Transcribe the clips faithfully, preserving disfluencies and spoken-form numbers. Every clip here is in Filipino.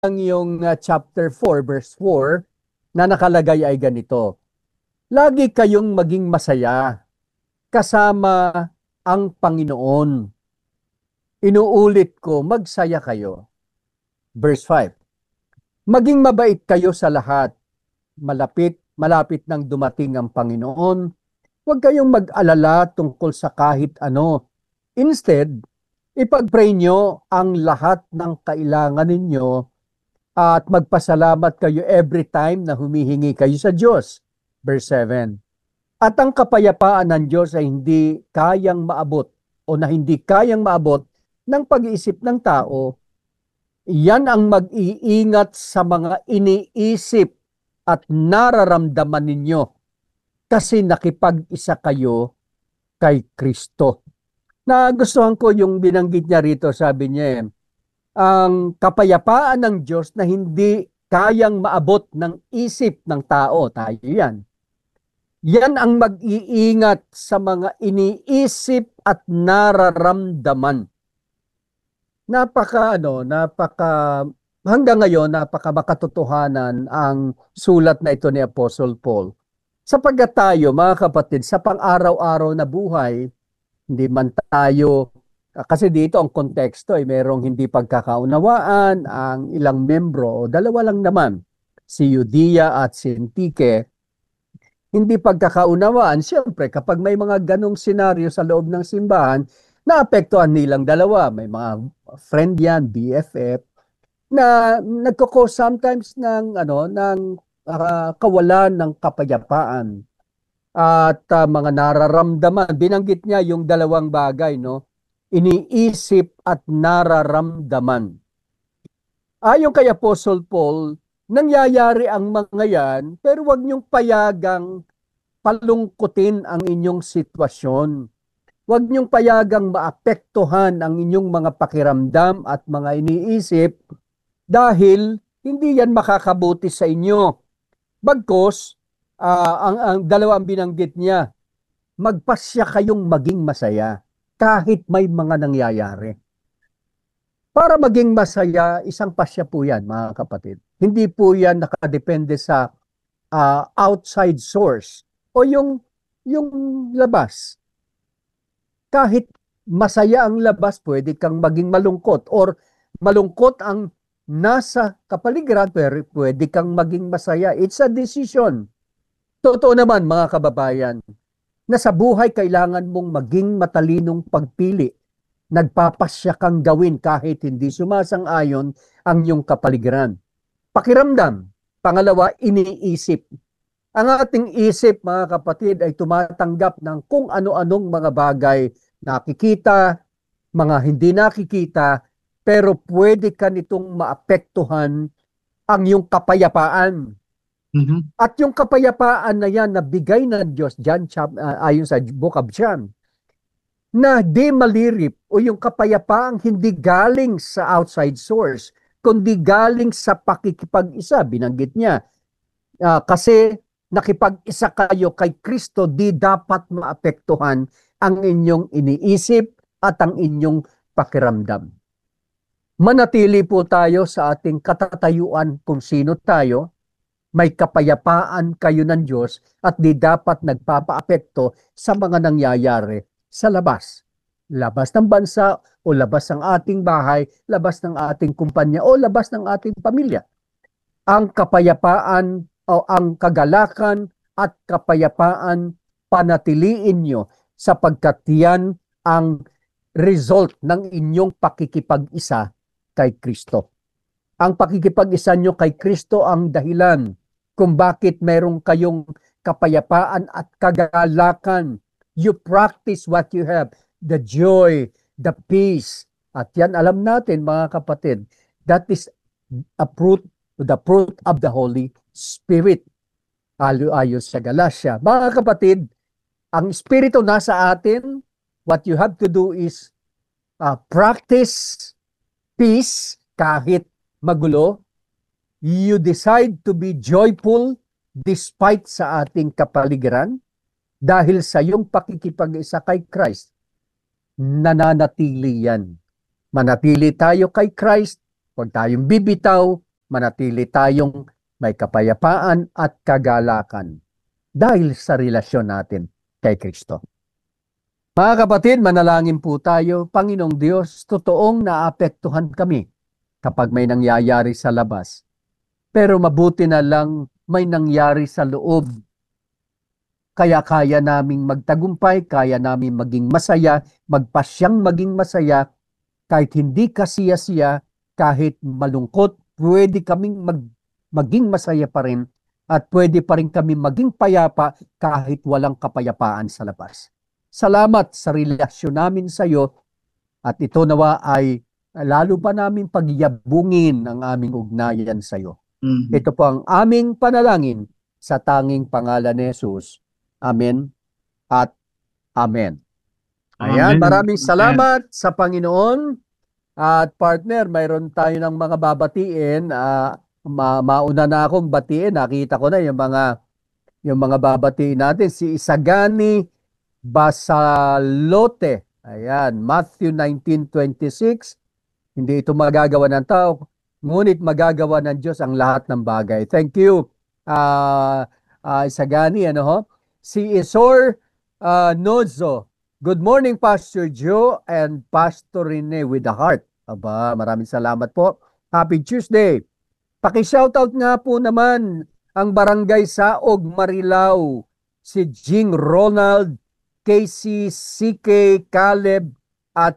ang yung uh, chapter four, verse four, na nakalagay ay ganito. Lagi kayong maging masaya kasama ang Panginoon. Inuulit ko, magsaya kayo. Verse five. Maging mabait kayo sa lahat. Malapit, malapit nang dumating ang Panginoon. Huwag kayong mag-alala tungkol sa kahit ano. Instead, ipag-pray nyo ang lahat ng kailangan ninyo at magpasalamat kayo every time na humihingi kayo sa Diyos. Verse seven. At ang kapayapaan ng Diyos ay hindi kayang maabot o na hindi kayang maabot ng pag-iisip ng tao. Yan ang mag-iingat sa mga iniisip at nararamdaman ninyo kasi nakipag-isa kayo kay Kristo. Nagustuhan ko yung binanggit niya rito, sabi niya eh, ang kapayapaan ng Diyos na hindi kayang maabot ng isip ng tao. Tayo yan. Yan ang mag-iingat sa mga iniisip at nararamdaman. Napaka, ano, napaka, hanggang ngayon, napaka makatotohanan ang sulat na ito ni Apostle Paul. Sapagkat tayo, mga kapatid, sa pang-araw-araw na buhay, hindi man tayo, kasi dito ang konteksto ay merong hindi pagkakaunawaan ang ilang membro, o dalawa lang naman, si Euodia at si Syntyche, hindi pagkakaunawaan. Siyempre, kapag may mga ganong senaryo sa loob ng simbahan, naapektuhan nilang dalawa. May mga friend yan, B F F, na nagko-cause sometimes ng, ano, ng uh, kawalan ng kapayapaan at uh, mga nararamdaman. Binanggit niya yung dalawang bagay, no? Iniisip at nararamdaman. Ayon kay Apostle Paul, nangyayari ang mga yan, pero wag niyong payagang palungkutin ang inyong sitwasyon. Huwag niyong payagang maapektuhan ang inyong mga pakiramdam at mga iniisip dahil hindi yan makakabuti sa inyo. Bagkus, uh, ang, ang dalawang binanggit niya, magpasya kayong maging masaya kahit may mga nangyayari. Para maging masaya, isang pasya po yan, mga kapatid. Hindi po yan nakadepende sa uh, outside source o yung, yung labas. Kahit masaya ang labas, pwede kang maging malungkot or malungkot ang nasa kapaligiran, pero pwede kang maging masaya. It's a decision. Totoo naman, mga kababayan, na sa buhay kailangan mong maging matalinong pagpili. Nagpapasya kang gawin kahit hindi sumasang-ayon ang iyong kapaligiran. Pakiramdam. Pangalawa, iniisip. Ang ating isip, mga kapatid, ay tumatanggap ng kung ano-anong mga bagay nakikita, mga hindi nakikita, pero pwede ka nitong maapektuhan ang iyong kapayapaan. Mm-hmm. At yung kapayapaan na yan na bigay ng Diyos, John, uh, ayon sa Book of John, na di malirip o yung kapayapaang hindi galing sa outside source, kundi galing sa pakikipag-isa, binanggit niya. Uh, kasi nakipag-isa kayo kay Kristo, di dapat maapektuhan ang inyong iniisip at ang inyong pakiramdam. Manatili po tayo sa ating katatayuan kung sino tayo. May kapayapaan kayo ng Diyos at di dapat nagpapaapekto sa mga nangyayari sa labas. Labas ng bansa o labas ng ating bahay, labas ng ating kumpanya o labas ng ating pamilya. Ang kapayapaan o ang kagalakan at kapayapaan panatiliin nyo sapagkat yan ang result ng inyong pakikipag-isa kay Kristo. Ang pakikipag-isa nyo kay Kristo ang dahilan kung bakit meron kayong kapayapaan at kagalakan. You practice what you have, the joy, the peace. At yan alam natin, mga kapatid, that is a fruit, the fruit of the Holy Spirit. Ayo-ayo sa Galatia. Mga kapatid, ang Espiritu nasa atin, what you have to do is uh, practice peace kahit magulo. You decide to be joyful despite sa ating kapaligiran dahil sa iyong pakikipag-isa kay Christ. Nananatili yan. Manatili tayo kay Christ, huwag tayong bibitaw, manatili tayong may kapayapaan at kagalakan dahil sa relasyon natin kay Kristo. Mga kapatid, manalangin po tayo. Panginoong Diyos, totoong naapektuhan kami kapag may nangyayari sa labas. Pero mabuti na lang may nangyari sa loob. Kaya kaya naming magtagumpay, kaya naming maging masaya, magpasyang maging masaya, kahit hindi kasiya-siya, kahit malungkot, pwede kaming mag, maging masaya pa rin at pwede pa rin kami maging payapa kahit walang kapayapaan sa labas. Salamat sa relasyon namin sa iyo at ito nawa ay lalo pa namin pagyabungin ang aming ugnayan sa iyo. Mm-hmm. Ito po ang aming panalangin sa tanging pangalan ni Jesus. Amen at Amen. Ayan, Amen. Maraming salamat Amen. Sa Panginoon. At partner, mayroon tayo ng mga babatiin. Uh, ma mauna na akong batiin. Nakita ko na yung mga yung mga babatiin natin. Si Isagani Basalote. Ayan, Matthew nineteen twenty-six. Hindi ito magagawa ng tao, ngunit magagawa ng Diyos ang lahat ng bagay. Thank you, uh, uh, Isagani. Ano ho? Si Isor uh, Nozo. Good morning, Pastor Joe and Pastor Rene with the heart. Aba, maraming salamat po. Happy Tuesday. Paki-shoutout nga po naman ang Barangay Saog, Marilao. Si Jing Ronald, Casey, C K, Caleb, at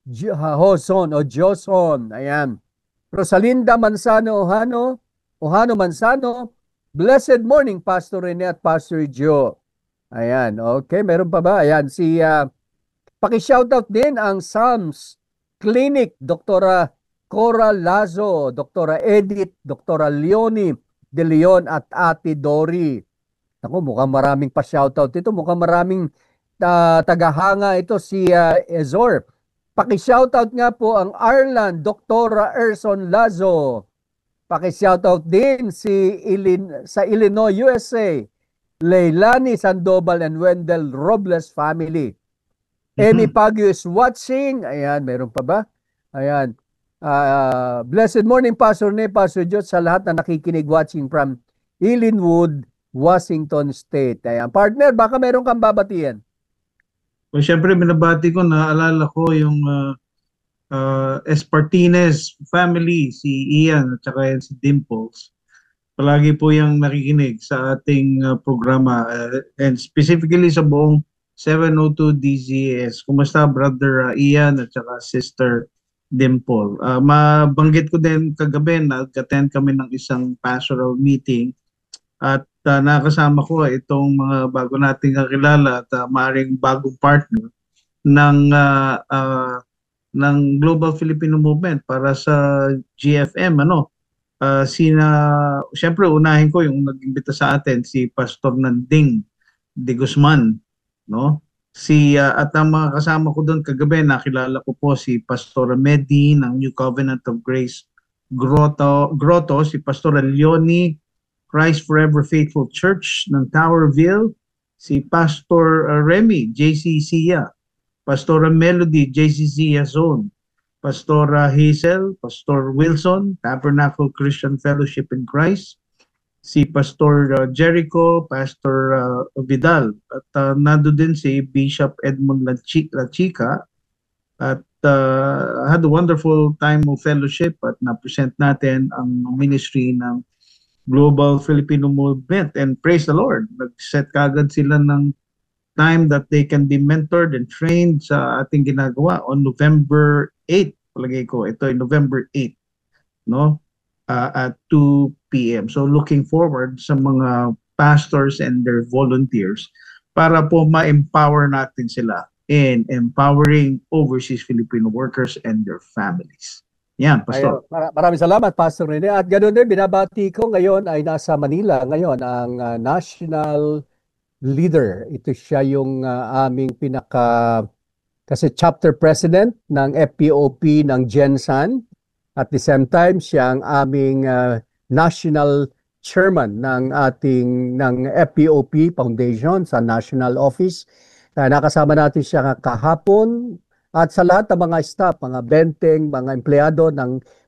Joson o Joson. Ayan. Rosalinda Manzano Ohano, Ohano Manzano. Blessed morning, Pastor Rene at Pastor Joe. Ayan, okay. Meron pa ba? Ayan, si, uh, paki-shoutout din ang Psalms Clinic, Doktora Cora Lazo, Doktora Edith, Doktora Leonie De Leon at Ate Dory. Ako, mukhang maraming pa-shoutout ito. Mukhang maraming uh, tagahanga ito si uh, Ezor. Paki-shoutout nga po ang Arlan, Doktora Erson Lazo. Paki-shoutout din si Ilin, sa Illinois, U S A. Leilani Sandoval and Wendell Robles family. Mm-hmm. Amy Pagyo is watching. Ayan, meron pa ba? Ayan. Uh, blessed morning, Pastor Ne, Pastor Jot, sa lahat na nakikinig watching from Illinois, Washington State. Ayan. Partner, baka meron kang babatian. Well, syempre, binabati ko, naalala ko yung uh, uh, Espartines family, si Ian at saka si Dimples. Palagi po yung nakikinig sa ating uh, programa uh, and specifically sa buong seven oh two D Z S. Kumusta, Brother uh, Ian at saka Sister Dimple? Uh, mabanggit ko din kagabi na nag-attend kami ng isang pastoral meeting at uh, nakasama ko itong mga bago nating kakilala at uh, maaaring bagong partner ng uh, uh, ng Global Filipino Movement para sa G F M, ano. Uh, sina, siyempre unahin ko yung nag-imbita sa atin si Pastor Nanding de Guzman, no? Si uh, at ang mga kasama ko doon kagabi, nakilala ko po si Pastor Medi ng New Covenant of Grace Grotto, Grotto, si Pastor Leonie Christ Forever Faithful Church ng Towerville, si Pastor uh, Remy J C Sia, Pastor Melody J C Sia Zone, Pastor Hazel, Pastor Wilson, Tabernacle Christian Fellowship in Christ, si Pastor uh, Jericho, Pastor uh, Vidal, at uh, nando din si Bishop Edmund Lachica, at uh, had a wonderful time of fellowship at na-present natin ang ministry ng Global Filipino Movement, and praise the Lord, nag-set kagad sila ng time that they can be mentored and trained sa ating ginagawa on November eighth, palagay ko, ito ay November eighth, no? Uh, at two p m So looking forward sa mga pastors and their volunteers para po ma-empower natin sila in empowering overseas Filipino workers and their families. Yan, Pastor. Ay, maraming salamat, Pastor Rene. At ganoon din, binabati ko ngayon ay nasa Manila ngayon ang uh, national leader. Ito siya yung uh, aming pinaka kasi chapter president ng F P O P ng Gensan. At the same time, siya ang aming uh, national chairman ng ating ng F P O P Foundation sa national office. Uh, nakasama natin siya kahapon at sa lahat ng mga staff, mga benteng, mga empleyado ng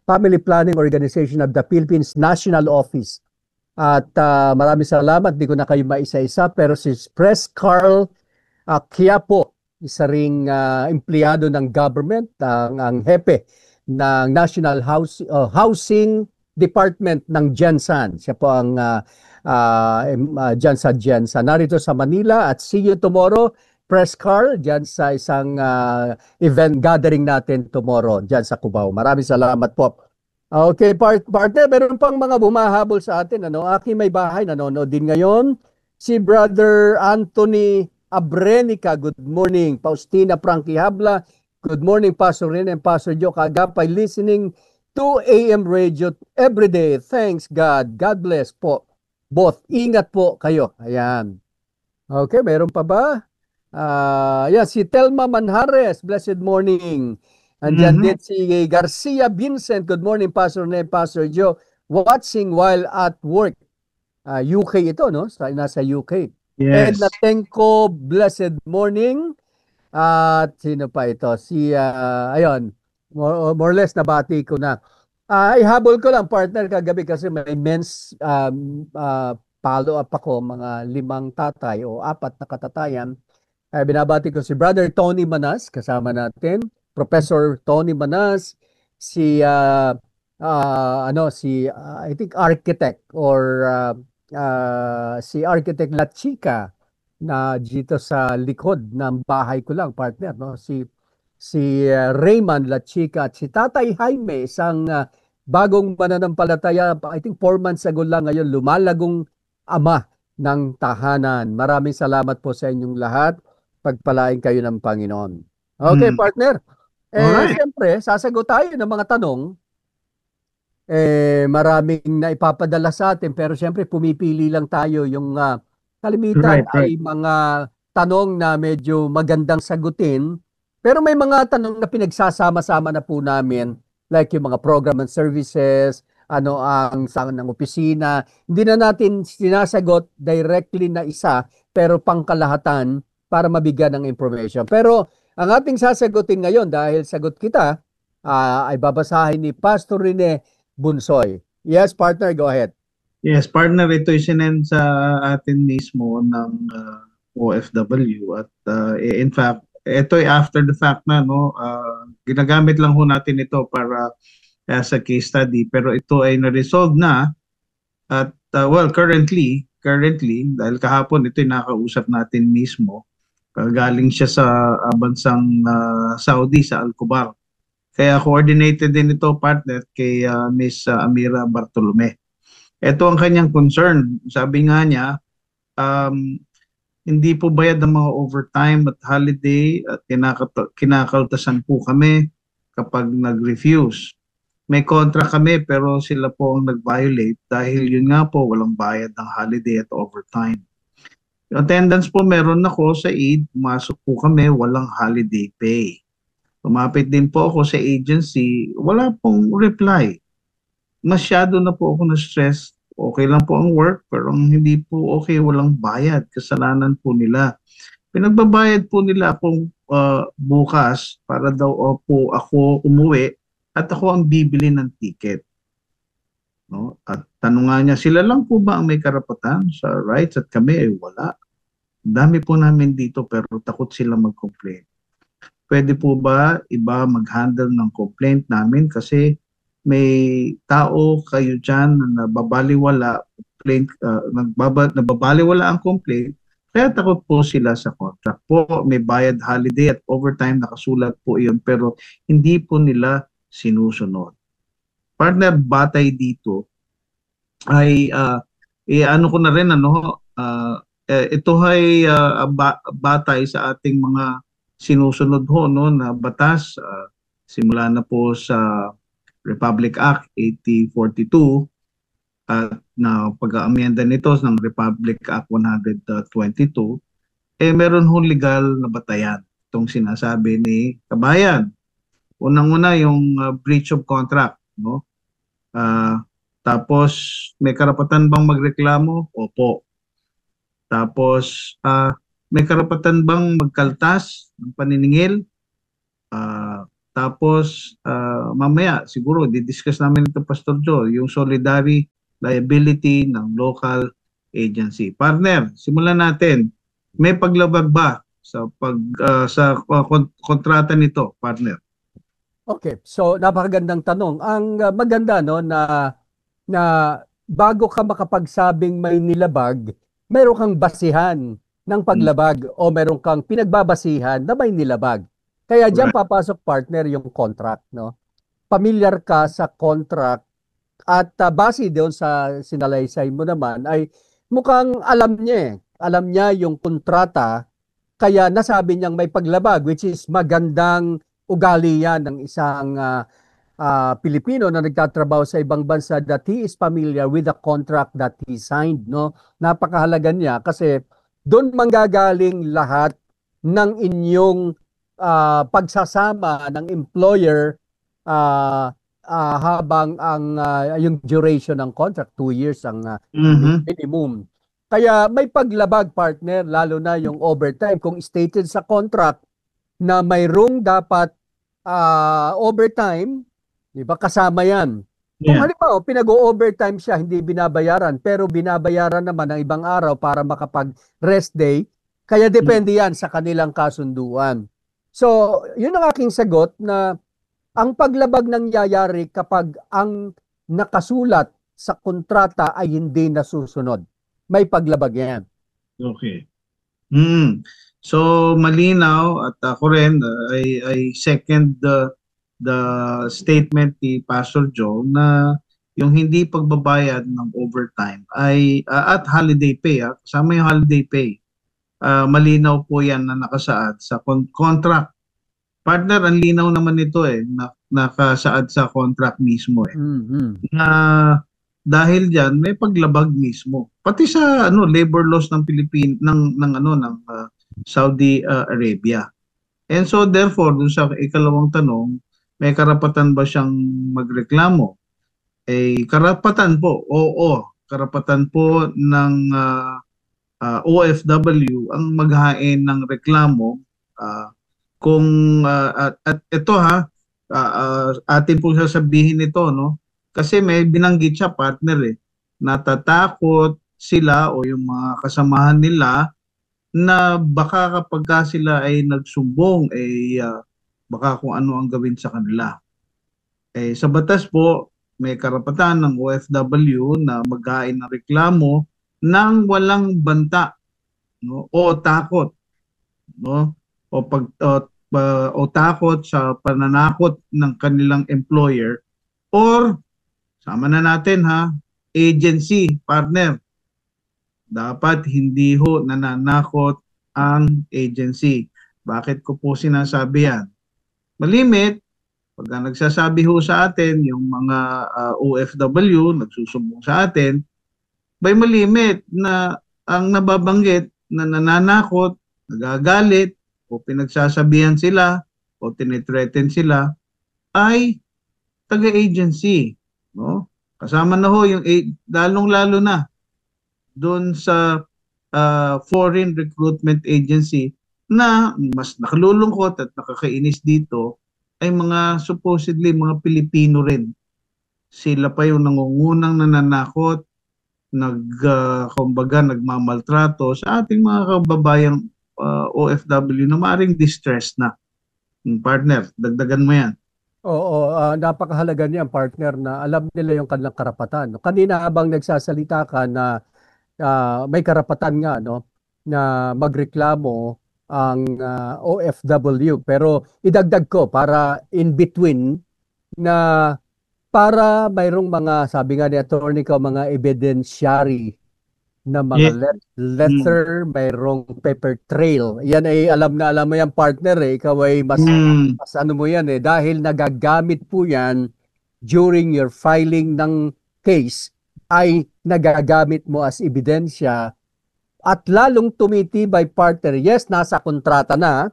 Family Planning Organization of the Philippines National Office. At uh, maraming salamat, di ko na kayo maisa-isa, pero si Pres Carl uh, Quiapo, isa ring uh, empleyado ng government, ang, ang hepe ng National House, uh, Housing Department ng Gensan. Siya po ang uh, uh, uh, dyan sa Gensan. Narito sa Manila at see you tomorrow, Press Carl, dyan sa isang uh, event gathering natin tomorrow, dyan sa Cubao. Maraming salamat po. Okay, part partner, meron pang mga bumahabol sa atin. Ano? Aki may bahay, nanonood din ngayon. Si Brother Anthony Abrenica, good morning. Faustina Frankie Habla, good morning, Pastor Ren and Pastor Joe Kagapay, listening to A M Radio every day. Thanks God. God bless po. Both. Ingat po kayo. Ayan. Okay, meron pa ba? Uh, yeah, si Telma Manhares, blessed morning. Andyan mm-hmm. din si Garcia Vincent, good morning, Pastor Ren, Pastor Joe. Watching while at work. Uh, U K ito, no? Sa, nasa U K. Yes. Edna Tenko, blessed morning. At uh, sino pa ito? Si, uh, ayun, more, more or less nabati ko na. Uh, ihabol ko lang, partner, kagabi kasi may men's um, uh, follow-up ako, mga limang tatay o apat na katatayan. Uh, binabati ko si Brother Tony Manas, kasama natin. Professor Tony Manas, si, uh, uh, ano, si, uh, I think, architect or uh, uh, si Architect La Chica na dito sa likod ng bahay ko lang, partner, no? Si si uh, Raymond La Chica at si Tatay Jaime, isang uh, bagong mananampalataya, I think four months ago lang ngayon, lumalagong ama ng tahanan. Maraming salamat po sa inyong lahat. Pagpalain kayo ng Panginoon. Okay, hmm. partner. Eh, right. Siyempre, sasagot tayo ng mga tanong. Eh, maraming na ipapadala sa atin, pero siyempre pumipili lang tayo yung uh, kalimitan right, right. ay mga tanong na medyo magandang sagutin, pero may mga tanong na pinagsasama-sama na po namin, like yung mga program and services, ano ang saan ng opisina. Hindi na natin sinasagot directly na isa, pero pangkalahatan para mabigyan ng information. Pero ang ating sasagutin ngayon, dahil sagot kita, uh, ay babasahin ni Pastor Rene Bunsoy. Yes, partner, go ahead. Yes, partner, ito isinend sa atin mismo ng uh, O F W at uh, in fact, ito ay after the fact na, no, uh, ginagamit lang ho natin ito para as a case study, pero ito ay na-resolve na at uh, well, currently, currently, dahil kahapon ito ay nakausap natin mismo, uh, galing siya sa uh, bansang uh, Saudi, sa Al-Kubar. Kaya coordinated din ito, partner, kay uh, Miss uh, Amira Bartolome. Ito ang kanyang concern. Sabi nga niya, um, hindi po bayad ang mga overtime at holiday at kinakaltasan po kami kapag nag-refuse. May contract kami pero sila po ang nag-violate dahil yun nga po walang bayad ng holiday at overtime. Yung attendance po meron ako sa Eid, pumasok po kami, walang holiday pay. Lumapit din po ako sa agency, wala pong reply. Masyado na po ako na-stress. Okay lang po ang work, pero hindi po okay, walang bayad. Kasalanan po nila. Pinagbabayad po nila akong uh, bukas para daw uh, po ako umuwi at ako ang bibili ng ticket. No? At tanong nga niya, sila lang po ba ang may karapatan sa rights at kami ay wala? Dami po namin dito pero takot sila mag-complain. Pwede po ba iba mag-handle ng complaint namin kasi may tao kayo dyan na nababaliwala, complaint, uh, nagbaba, nababaliwala ang complaint, kaya takot po sila sa contract po. May bayad holiday at overtime, nakasulat po iyon, pero hindi po nila sinusunod. Partner, batay dito ay, uh, eh, ano ko na rin, ano, uh, eh, ito ay uh, batay sa ating mga sinusunod ho, no, na batas, uh, simula na po sa Republic Act eighty forty-two at uh, na pag-aamyenda nito ng Republic Act one twenty-two, eh meron ho legal na batayan itong sinasabi ni Kabayan. Unang-una yung uh, breach of contract, no? Uh, tapos may karapatan bang magreklamo? Opo. Tapos uh, may karapatan bang magkaltas ng paniningil? Uh, Tapos, ah, mamaya, siguro, didiscuss namin ito, Pastor Joe, yung solidary liability ng local agency. Partner, simulan natin. May paglabag ba sa pag ah, sa ah, kon- kontrata nito, partner? Okay, so napakagandang tanong. Ang uh, maganda no na na bago ka makapagsabing may nilabag, meron kang basihan ng Hmm, paglabag o meron kang pinagbabasihan na may nilabag. Kaya diyan correct. papasok partner yung contract, no? Pamilyar ka sa contract at uh, base doon sa sinalaysay mo naman ay mukhang alam niya eh. Alam niya yung kontrata kaya nasabi niyang may paglabag which is magandang ugali yan ng isang ah, ah, Pilipino na nagtatrabaho sa ibang bansa that he is familiar with the contract that he signed, no? Napakahalaga niya kasi doon manggagaling lahat ng inyong ah, pagsasama ng employer ah, ah, habang ang ah, yung duration ng contract, two years ang ah, Mhm. minimum. Kaya may paglabag partner, lalo na yung overtime. Kung stated sa contract na mayroong dapat ah, overtime, di ba kasama yan. Kung Yeah. halimbawa, pinag-o-overtime siya, hindi binabayaran, pero binabayaran naman ng ibang araw para makapag-rest day, kaya Mm. depende yan sa kanilang kasunduan. So, yun ang aking sagot na ang paglabag nangyayari kapag ang nakasulat sa kontrata ay hindi nasusunod. May paglabag yan. Okay. Mm. So malinaw at ako rin uh, I, I second the the statement ni Pastor Joe na yung hindi pagbabayad ng overtime ay uh, at holiday pay, ah, kasama yung holiday pay. Ah, malinaw po yan na nakasaad sa con- contract. Partner, ang linaw naman nito eh, na, nakasaad sa contract mismo eh. Mhm. Na dahil diyan may paglabag mismo pati sa ano labor laws ng Philippine ng ng ano ng ah, Saudi ah, Arabia. And so therefore dun sa ikalawang tanong, may karapatan ba siyang magreklamo? Eh karapatan po. Oo, karapatan po ng ah, ah, O F W ang maghain ng reklamo ah, kung ah, at, at ito ha ah, ah, atin pong sasabihin ito no kasi may binanggit siya partner eh natatakot sila o yung mga kasamahan nila na baka kapag ka sila ay nagsumbong eh ah, baka kung ano ang gawin sa kanila. Eh sa batas po may karapatan ng O F W na maghain ng reklamo nang walang banta no o takot no o pag o, pa- o takot sa pananakot ng kanilang employer or sama na natin ha agency partner dapat hindi ho nananakot ang agency. Bakit ko po sinasabi yan? Malimit pagka nagsasabi ho sa atin yung mga ah, O F W nagsusumbong sa atin may malimit na ang nababanggit na nananakot, nagagalit, o pinagsasabihan sila, o tinitreaten sila, ay taga-agency. No? Kasama na ho yung, lalong-lalo na doon sa ah, foreign recruitment agency na mas nakalulungkot at nakakainis dito ay mga supposedly mga Pilipino rin. Sila pa yung nangungunang nananakot nag ah, kumbaga nagmamaltrato sa ating mga kababayang ah, O F W na maaaring distress na. Hmm, partner, dagdagan mo yan. Oo, ah, napakahalaga niyan partner na alam nila yung kanilang karapatan. No? Kanina habang nagsasalita ka na ah, may karapatan nga no na magreklamo ang ah, O F W pero idagdag ko para in between na para mayroong mga sabi nga ni attorney ko mga evidentiary na mga Yeah. let- Mm. letter, mayroong paper trail. Yan ay alam na alam mo yan partner eh. Ikaw ay mas, Mm. mas ano mo yan eh. Dahil nagagamit po yan during your filing ng case ay nagagamit mo as ebidensya at lalong tumitibay partner. Yes, nasa kontrata na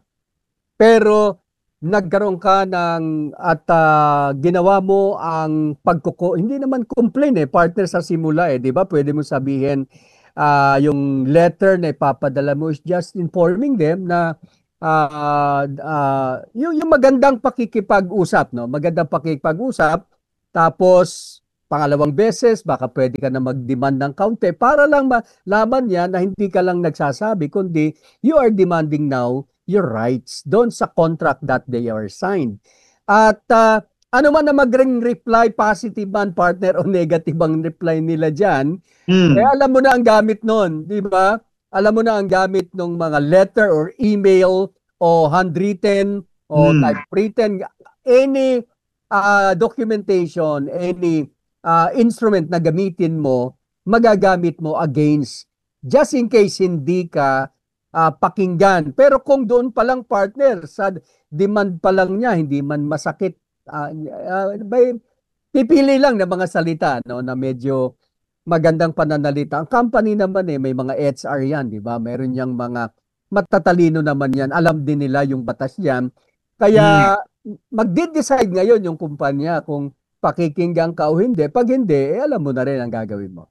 pero nagkaroon ka ng at ah, ginawa mo ang pagkuko hindi naman complain eh partner sa simula eh 'di ba pwede mo sabihin ah, yung letter na ipapadala mo is just informing them na uh, uh, yung, yung magandang pakikipag-usap, no? Magandang pakikipag-usap. Tapos, pangalawang beses, baka pwede ka na mag-demand ng kaunti para lang malaman niya na hindi ka lang nagsasabi, kundi you are demanding now your rights doon sa contract that they are signed. At uh, ano man na mag-ring reply, positive man partner o negative ang reply nila dyan, Mm. eh alam mo na ang gamit nun, di ba? Alam mo na ang gamit ng mga letter or email o handwritten o Mm. typewritten, any uh, documentation, any uh, instrument na gamitin mo, magagamit mo against, just in case hindi ka uh, pakinggan. Pero kung doon pa lang partner, sa demand pa lang niya, hindi man masakit, uh, uh, by, pipili lang ng mga salita, no, na medyo magandang pananalita. Ang company naman eh, may mga H R yan, di ba? Meron yang mga matatalino naman yan. Alam din nila yung batas yan. Kaya mm. magde-decide ngayon yung kumpanya kung pakikinggan ka o hindi. Pag hindi, eh, alam mo na rin ang gagawin mo.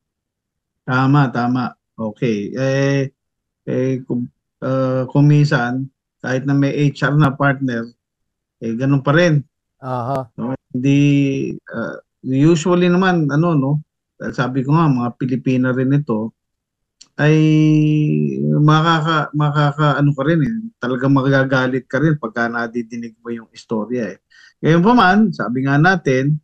Tama, tama. Okay. Eh, eh kung, uh, kung minsan, kahit na may H R na partner, eh ganun pa rin. Aha. No? Hindi, uh, usually naman, ano, no? Sabi ko nga, mga Pilipina rin ito, ay makaka, makaka ano ka rin eh, talagang magagalit ka rin pagka nadidinig mo yung istorya eh. Ngayon pa man, sabi nga natin,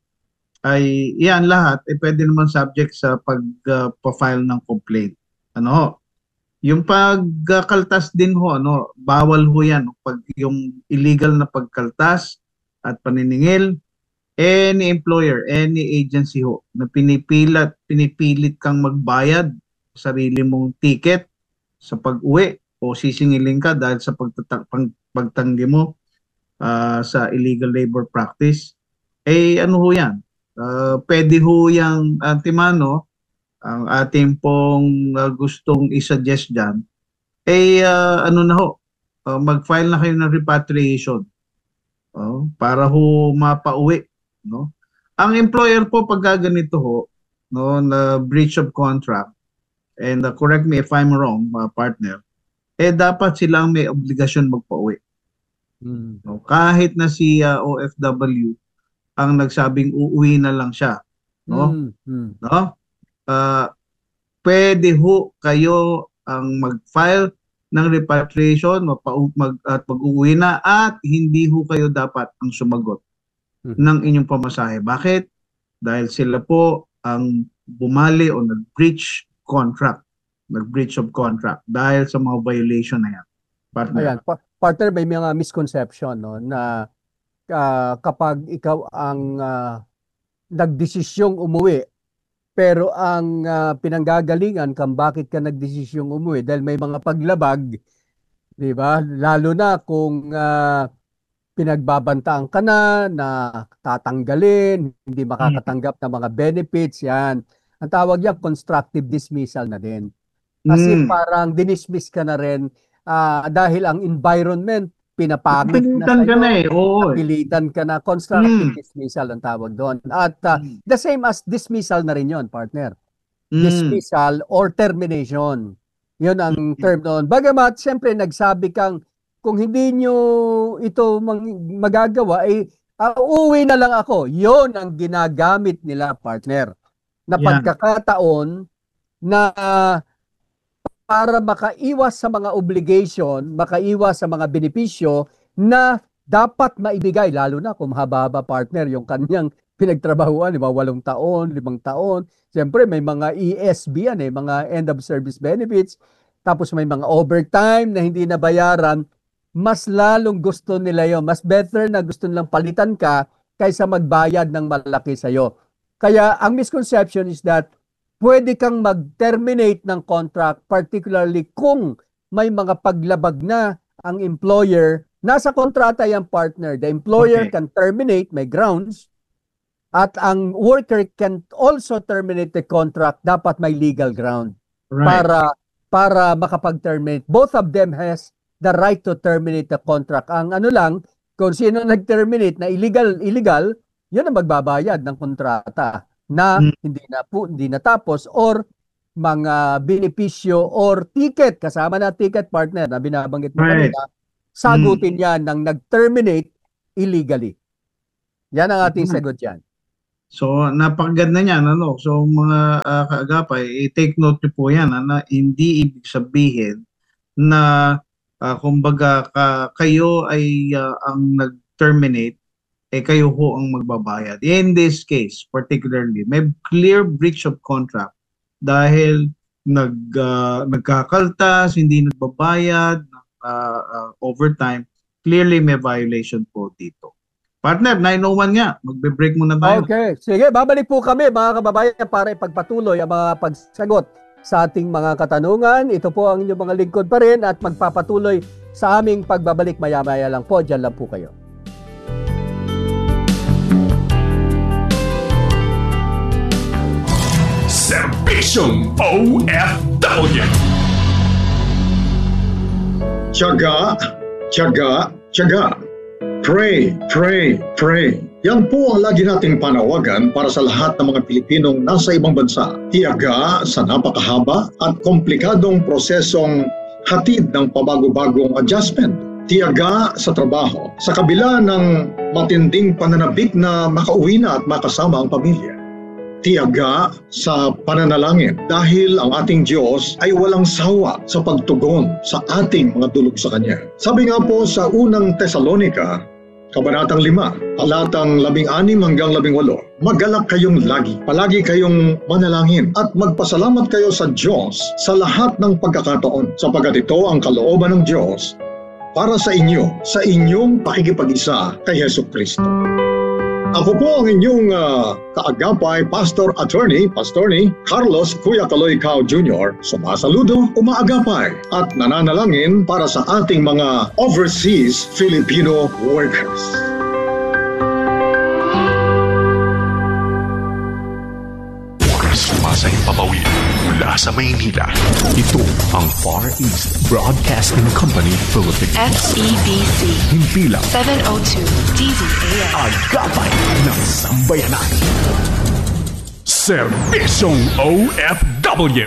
ay yan lahat, eh pwede naman subject sa pag-file uh, ng complaint. Ano ho? Yung pagkaltas din ho, ano, bawal ho yan. Pag yung illegal na pagkaltas at paniningil, any employer, any agency ho, na pinipilit, pinipilit kang magbayad sa sarili mong ticket sa pag-uwi o sisingilin ka dahil sa pagtatang, pagtanggi mo uh, sa illegal labor practice, eh ano ho yan? Uh, pwede ho yung antimano, ang ating pong uh, gustong isuggest dyan, eh uh, ano na ho, uh, mag-file na kayo ng repatriation uh, para ho mapauwi. No? Ang employer po pag ganito ho, no, na breach of contract, and uh, correct me if I'm wrong, uh, partner, eh dapat silang may obligasyon magpauwi. Mm. No? Kahit na si uh, O F W ang nagsabing uuwi na lang siya, no? Mm. No? Uh, pwede ho kayo ang mag-file ng repatriation mapau- mag, at mag-uwi na at hindi ho kayo dapat ang sumagot ng inyong pamasahe. Bakit? Dahil sila po ang bumali o nag-breach contract. Nag-breach of contract dahil sa mga violation na yan. Partner. Ayan, pa- partner, may mga misconception no, na uh, kapag ikaw ang uh, nagdesisyong umuwi, pero ang uh, pinanggagalingan kung bakit ka nagdesisyong umuwi dahil may mga paglabag, di ba? Lalo na kung uh, pinagbabantaan ka na, na tatanggalin, hindi makakatanggap ng mga benefits, yan. Ang tawag yan, constructive dismissal na din. Kasi mm. parang dinismiss ka na rin uh, dahil ang environment, pinapangit na sa'yo. Ka na eh. Oo. Napilitan ka na. Constructive mm. dismissal ang tawag doon. At uh, mm. the same as dismissal na rin yon, partner. Mm. Dismissal or termination. Yun ang mm. term doon. Bagamat, siyempre, nagsabi kang kung hindi nyo ito magagawa, ay uh, uuwi na lang ako. Yon ang ginagamit nila, partner. Na pagkakataon na uh, para makaiwas sa mga obligation, makaiwas sa mga benepisyo na dapat maibigay, lalo na kung mahaba-haba, partner, yung kanyang pinagtrabahuan, di ba, walong taon, limang taon. Siyempre, may mga E S B yan, eh, mga end of service benefits. Tapos may mga overtime na hindi nabayaran. Mas lalong gusto nila yon. Mas better na gusto nilang palitan ka kaysa magbayad ng malaki sa'yo. Kaya ang misconception is that pwede kang mag-terminate ng contract, particularly kung may mga paglabag na ang employer. Nasa kontrata yung partner. The employer okay. can terminate, may grounds, at ang worker can also terminate the contract. Dapat may legal ground right. para para makapag-terminate. Both of them has the right to terminate the contract. Ang ano lang, kung sino nag-terminate na illegal, illegal, yun ang magbabayad ng kontrata na hmm. hindi na po, hindi natapos or mga benepisyo or ticket, kasama na ticket, partner, na binabanggit mo right. kanina, sagutin yan ng nag-terminate illegally. Yan ang ating Mhm. sagot yan. So, napakaganda niyan, ano? So, mga uh, kaagapay, i-take note niyo po yan, ah, na hindi ibig sabihin na, uh, kumbaga, ka, kayo ay uh, ang nag-terminate, eh kayo ho ang magbabayad. In this case, particularly, may clear breach of contract dahil nag, uh, nagkakaltas, hindi nagbabayad, uh, uh, overtime, clearly may violation po dito. Partner, nine oh one nga. Magbe-break muna tayo. Okay. Sige, babalik po kami mga kababayan para ipagpatuloy ang mga pagsagot sa ating mga katanungan. Ito po ang inyong mga lingkod pa rin at magpapatuloy sa aming pagbabalik maya-maya lang po. Diyan lang po kayo. Serbisyong O F W. Tiyaga, tiyaga, tiyaga. Pray, pray, pray. Yan po ang lagi nating panawagan para sa lahat ng mga Pilipinong nasa ibang bansa. Tiyaga sa napakahaba at komplikadong prosesong hatid ng pabago-bagong adjustment. Tiyaga sa trabaho sa kabila ng matinding pananabik na makauwi na at makasama ang pamilya. Tiyaga sa pananalangin dahil ang ating Diyos ay walang sawa sa pagtugon sa ating mga dulog sa Kanya. Sabi nga po sa unang Tesalonica, Kabanatang lima, talatang labing anim hanggang labing walo, magalak kayong lagi, palagi kayong manalangin at magpasalamat kayo sa Diyos sa lahat ng pagkakataon sapagkat ito ang kalooban ng Diyos para sa inyo, sa inyong pakikipag-isa kay Hesus Kristo. Ako po ang inyong uh, kaagapay, Pastor Attorney, Pastorni Carlos Kuya Kaloy Cao Junior Sumasaludo, umaagapay at nananalangin para sa ating mga overseas Filipino workers. Sumasahing papawid mula sa Maynila. Ito ang Far East Broadcasting Company Philippines. F E B C Himpilang seven oh two D Z A M. Agapay ng Sambayanan. Serbisyong O F W.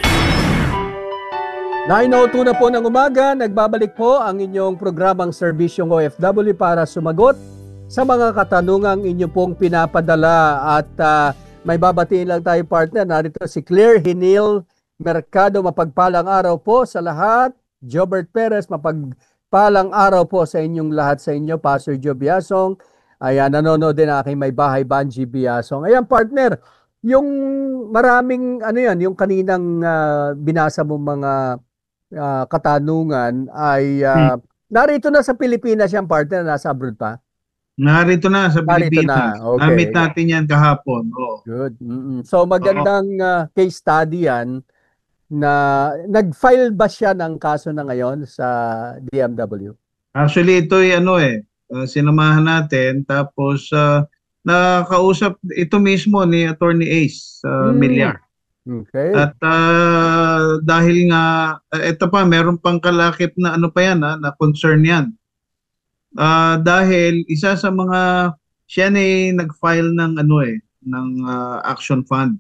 nine oh two na po ng umaga, nagbabalik po ang inyong programang Serbisyong O F W para sumagot sa mga katanungang inyo pong pinapadala at uh, may babatiin lang tayo partner. Narito si Claire Hinil Mercado. Mapagpalang araw po sa lahat. Jobert Perez, mapagpalang araw po sa inyong lahat sa inyo. Pastor Joe Biasong. Ayan, nanonood din aking may bahay, Banji Biasong. Ayan partner, yung maraming ano yan, yung kaninang uh, binasa mo mga uh, katanungan ay uh, hmm. narito na sa Pilipinas yung partner, nasa abroad pa. Narito na sa Narito Pilipinas. na. Okay. Namit natin yan kahapon. Oh. Good. Mm-mm. So magandang uh, case study yan na nag-file ba siya ng kaso na ngayon sa D M W? Actually, ito ay ano eh, uh, sinamahan natin tapos uh, nakausap ito mismo ni Attorney Ace uh, Hmm. Milyar. Okay. At uh, dahil nga, uh, ito pa, meron pang kalakip na ano pa yan, ha, na concern yan. Uh, dahil isa sa mga, siya na eh, nag-file ng ano eh, ng uh, action fund.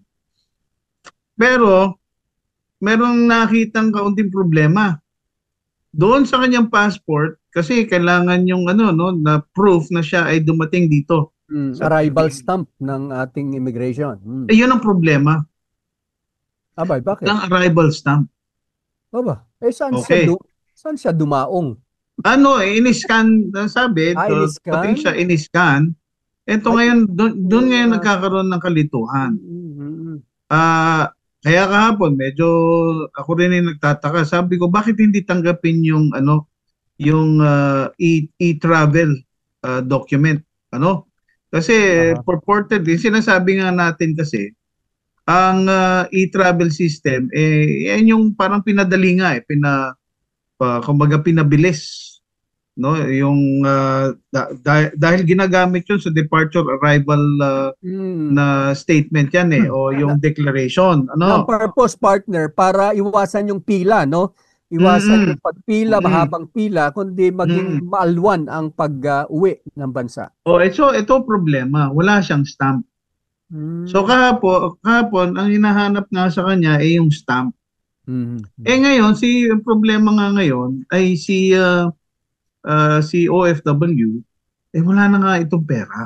Pero, merong nakitang kaunting problema. Doon sa kanyang passport, kasi kailangan yung ano, no, na proof na siya ay dumating dito. Mm, Sa arrival Pilipinas. stamp ng ating immigration. Mm. Eh, yun ang problema. Abay, bakit? Ang arrival stamp. Aba, eh saan, Okay. siya, du- saan siya dumaong? Ano, eh, in-scan, sabi, Ah, to- in-scan? pati siya in-scan. Ito Ay, ngayon, doon doon ngayon yeah. nagkakaroon ng kalituhan. Mm-hmm. Ah, kaya kahapon, medyo ako rin ay nagtataka. Sabi ko, bakit hindi tanggapin yung ano, yung ah, e- e-travel ah, document? Ano? Kasi Aha. purportedly, sinasabi nga natin kasi, ang ah, e-travel system, eh, yan yung parang pinadali nga, eh, pina, pa, kumbaga pinabilis. No, yung ah, da- da- dahil ginagamit yun sa departure arrival ah, Mm. na statement yan eh, o yung declaration. Ang Ano? purpose partner para iwasan yung pila, no? Iwasan Mm-mm. yung pagpila, Mm-mm. mahabang pila, kundi maging Mm. maalwan ang pag-uwi ng bansa. O, ito, ito problema. Wala siyang stamp. Mm. So kahapon, kahapon, ang hinahanap nga sa kanya ay yung stamp. Mhm. Eh ngayon, si ang problema nga ngayon ay si ah, uh, si O F W, eh wala na nga itong pera.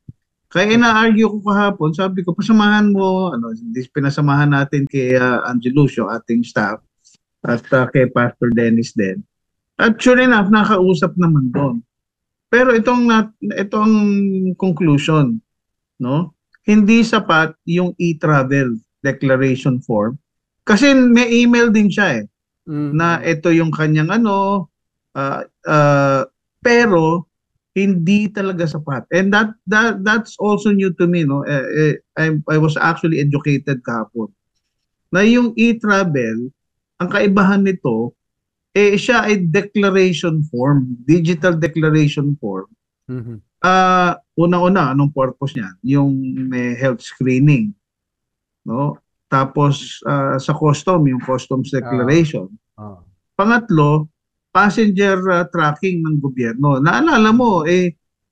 Kaya ina-argue ko kahapon, sabi ko, pasamahan mo, ano, pinasamahan natin kay uh, Angelusio, ating staff, at uh, kay Pastor Dennis din. At sure enough, nakausap naman doon. Pero itong, itong conclusion, no? Hindi sapat yung e-travel declaration form. Kasi may email din siya eh, mm-hmm. na ito yung kanyang ano, uh, uh, pero hindi talaga sapat. And that that that's also new to me, no. Uh, uh, I I was actually educated kahapon. Na yung e-travel, ang kaibahan nito eh siya ay declaration form, digital declaration form. Mm-hmm. Uh, una-una, anong purpose niya? Yung may health screening, no? Tapos uh, sa custom, yung customs declaration. Uh, uh. Pangatlo, passenger uh, tracking ng gobyerno. Naalala mo, eh,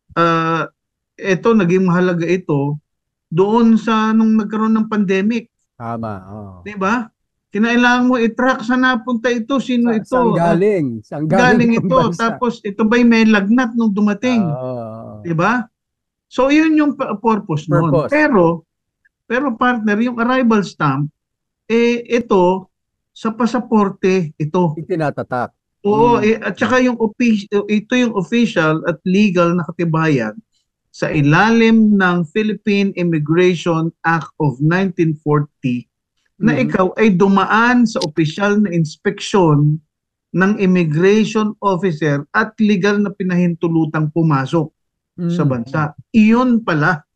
uh, ito, naging mahalaga ito doon sa nung nagkaroon ng pandemic. Tama. Oh. Diba? Kinailangan mo i-track saan napunta ito, sino sa, ito. Saan galing? Saan galing, galing ito. Bansa. Tapos ito ba'y may lagnat nung dumating? Uh, diba? So, yun yung purpose, purpose. Nun. Pero, pero partner, yung arrival stamp, eh, ito, sa pasaporte, ito. Itinatatak. Oo, hmm. eh, at saka yung official, ito yung official at legal na katibayan sa ilalim ng Philippine Immigration Act of nineteen forty hmm. na ikaw ay dumaan sa opisyal na inspeksyon ng immigration officer at legal na pinahintulutang pumasok hmm. sa bansa. Iyon pala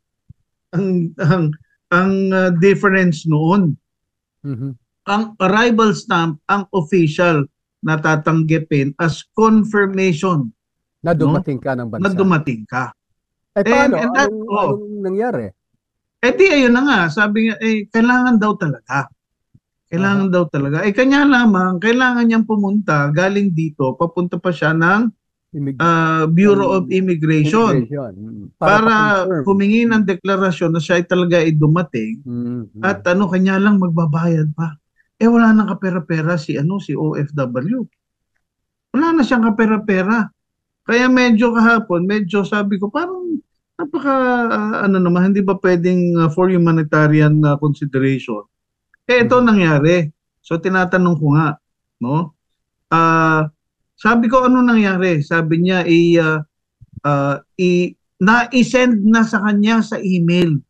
ang ang ang uh, difference noon. Hmm. Ang arrival stamp ang official natatanggapin as confirmation na dumating no? ka ng bansa. Na dumating ka. Eh paano? And, and that, anong, oh, anong nangyari? Eh di ayun na nga. Sabi nga, eh kailangan daw talaga. Kailangan uh-huh. daw talaga. Eh kanya lamang, kailangan niyang pumunta galing dito, papunta pa siya ng Immig- uh, Bureau um, of Immigration. Immigration. Para, para humingi ng deklarasyon na siya ay talaga ay dumating mm-hmm. at ano, kanya lang magbabayad pa. Eh wala nang kapera-pera si ano si O F W. Wala na siyang kapera-pera. Kaya medyo kahapon, medyo sabi ko parang napaka uh, ano naman, hindi ba pwedeng uh, for humanitarian uh, consideration. Eh ito hmm. nangyari. So tinatanong ko nga, no? Ah, uh, sabi ko ano nangyari? Sabi niya i uh, uh, i na-send na sa kanya sa email.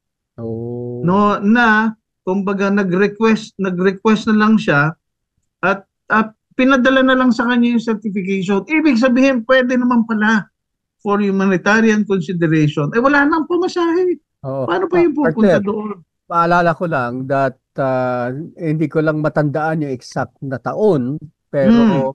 Oh. No, na kumbaga nag-request, nag-request na lang siya at, at pinadala na lang sa kanya yung certification. Ibig sabihin, pwede naman pala for humanitarian consideration. Eh wala nang pamasahe. Oh, paano pa yung pupunta Arthur, doon? Paalala ko lang that uh, hindi ko lang matandaan yung exact na taon, pero hmm.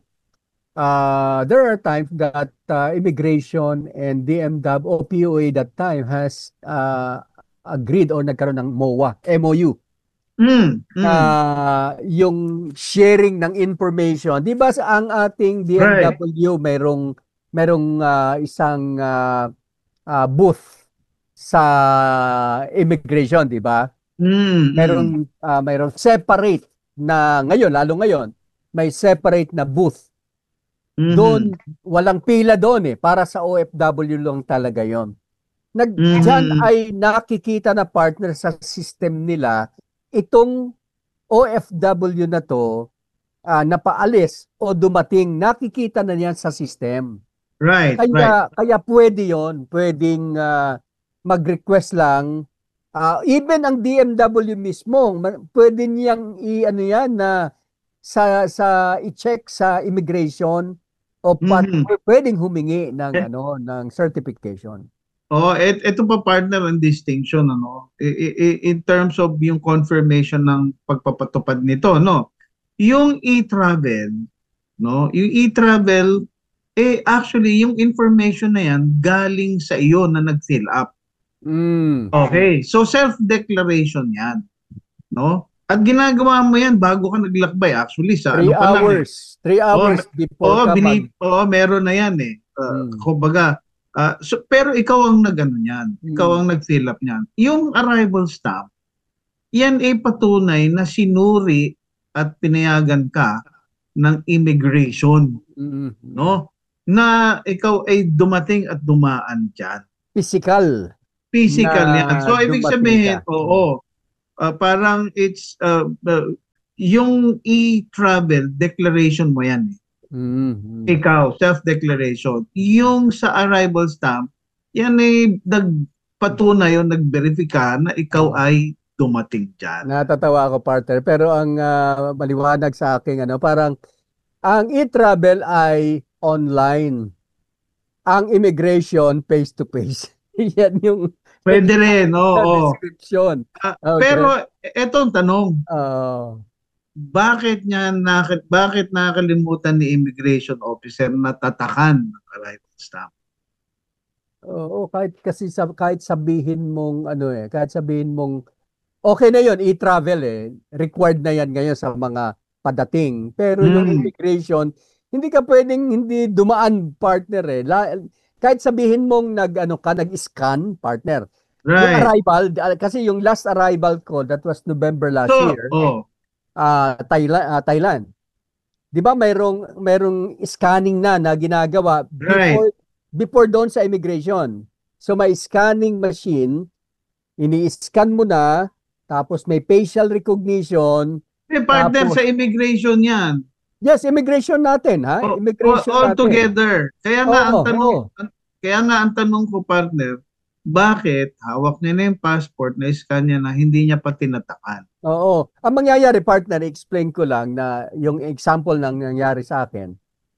uh, there are times that uh, immigration and D M W o P O A that time has uh, agreed or nagkaroon ng M O A, M O U. Mm, mm. Uh, yung sharing ng information, di ba ang ating D M W right. mayroong mayroong uh, isang uh, uh, booth sa immigration, di ba? Mm, mayroong uh, mayroong separate na ngayon, lalo ngayon, may separate na booth. Mm-hmm. Doon walang pila doon eh, para sa O F W lang talaga 'yon. Nag mm-hmm. Diyan ay nakikita na partner sa system nila itong O F W na to uh, napaalis o dumating, nakikita na niyan sa system. Right, kaya, right. Kaya pwede yon, pwedeng uh, mag-request lang. Uh, even ang D M W mismo, pwede niyang i-ano yan na sa sa i-check sa immigration o pat, mm-hmm. pwedeng humingi ng eh, ano ng certification. Oh, et, ito pa partner ang distinction ano I, I, in terms of yung confirmation ng pagpapatupad nito, no. Yung e-travel, no, yung e-travel eh actually yung information na yan galing sa iyo na nag-fill up. Mm. Okay, so self-declaration yan, no? At ginagawa mo yan bago ka naglakbay actually sa three ano pa lang. Hours, eh. three hours oh, before oh, ka binib- mag- oh, meron na yan eh. Uh, mm. Kumbaga, Uh, so, pero ikaw ang nag-ano niyan. Ikaw ang nag-fill up niyan. Yung arrival stamp, yan ay patunay na sinuri at pinayagan ka ng immigration. Mm-hmm. No? na ikaw ay dumating at dumaan dyan. Physical Physical na yan. So, ibig dumating sabihin, ka. oo, ah, parang it's, uh, uh, yung e-travel, declaration mo yan. eh. Mm. Ikaw, self-declaration. Yung sa arrival stamp, yan ay nagpatunay o nag-verify na ikaw Oo. ay dumating dyan. Natatawa ako, partner. Pero ang ah, maliwanag sa akin, ano, parang ang e-travel ay online. Ang immigration, face-to-face. Yan yung Pwede rin, na oo. description. Ah, Okay. Pero, eto ang tanong, Oo. bakit niya nakit bakit nakakalimutan ni immigration officer na tatakan ng arrival stamp? Oo, kahit kasi sa, kahit sabihin mong ano eh, kahit sabihin mong okay na 'yon, e-travel eh, required na 'yan ngayon sa mga padating. Pero yung Hmm. immigration, hindi ka pwedeng hindi dumaan, partner eh. La, kahit sabihin mong nag ano ka, nag-scan, partner. Yung Right. arrival, ah, kasi yung last arrival ko, that was November last So, year, oh, ah Thailand, ah, Thailand. 'Di ba mayroong mayroong scanning na na ginagawa right. before before doon sa immigration. So may scanning machine, ini-scan mo na, tapos may facial recognition. Eh, partner Tapos- sa immigration yan. Yes, immigration natin, ha? O- Immigration all, all natin. together. Kaya nga ang Oo, tanong, oo. an- kaya nga ang tanong ko, partner, bakit hawak niya na yung passport na scan niya na hindi niya pa tinatakan? Oo. Ang mangyayari, partner, explain ko lang na yung example ng nangyari sa akin.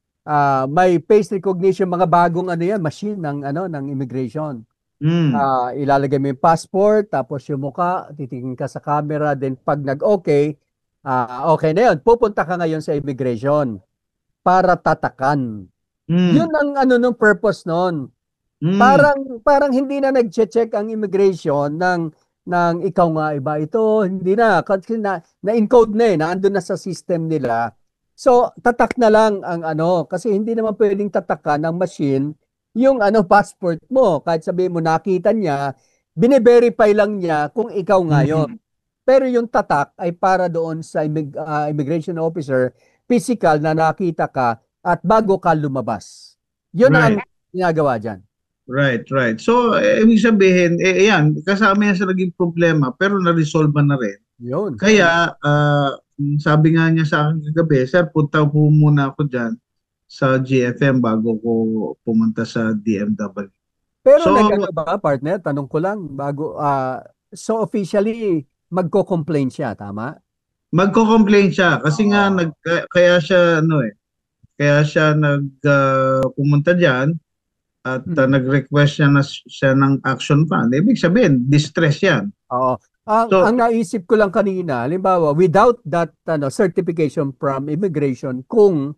Ah, may face recognition, mga bagong ano yan, machine ng ano ng immigration. Hmm. Ah, ilalagay mo yung passport, tapos yung mukha, titingin ka sa camera, then pag nag-okay, ah, okay na yun. Pupunta ka ngayon sa immigration para tatakan. Hmm. Yun ang ano nung purpose nun. Hmm. Parang parang hindi na nagche-check ang immigration ng ng ikaw nga iba ito, hindi na kasi na, na-encode na eh, naandun na sa system nila. So tatak na lang ang ano, kasi hindi naman pwedeng tatakan ng machine yung ano passport mo. Kahit sabihin mo nakita niya, bine-verify lang niya kung ikaw nga yun. Hmm. Pero yung tatak ay para doon sa immig- ah, immigration officer, physical na nakita ka at bago ka lumabas. Yun ang ginagawa dyan. Right, right. So, eh, ibig sabihin, eh, yan, kasama yan sa naging problema, pero na-resolve na rin. Yun. Kaya, ah, sabi nga niya sa akin kagabi, sir, punta po muna ako dyan sa G F M bago ko pumunta sa D M W. Pero So- nag-ano ba, partner? Tanong ko lang, bago, ah, so officially, magko-complain siya, tama? Magko-complain siya kasi nga Oo. nag kaya- kaya siya ano eh, kaya siya nag ah, pumunta diyan at ah, Hmm. nag-request siya na siya ng action fund. Ibig sabihin, distress 'yan. Oo. Ang, So- ang naisip ko lang kanina, halimbawa, without that ano, certification from immigration, kung